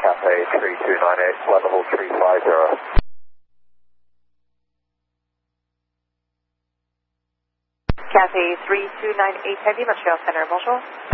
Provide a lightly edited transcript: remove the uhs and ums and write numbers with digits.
Cathay 3298, flight level 350. Cathay 3298 Heavy, Montreal Center, bonjour.